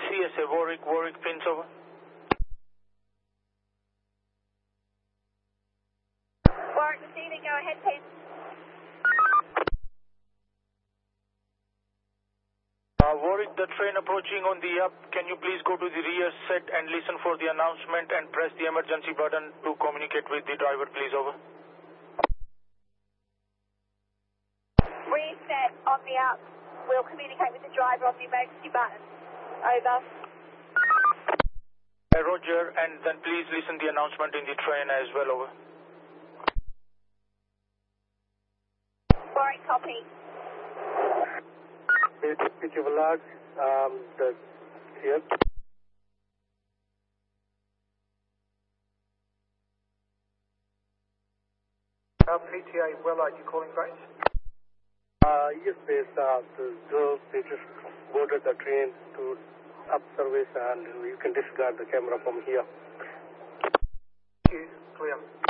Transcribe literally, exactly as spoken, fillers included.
C S A, Warwick, Warwick, Prince, over. Warwick receiving, go ahead, please. Uh, Warwick, the train approaching on the up. Can you please go to the rear set and listen for the announcement and press the emergency button to communicate with the driver, please, over. Reset on the up. We'll communicate with the driver on the emergency button. Over. Uh, Roger, and then please listen the announcement in the train as well, over. Warwick, copy. Pitch of a large, um, the, yes. Uh, P T A, well, are you calling base? Uh, yes, please, uh, the girls, they just boarded the train to up service and you can discard the camera from here. Thank you, clear.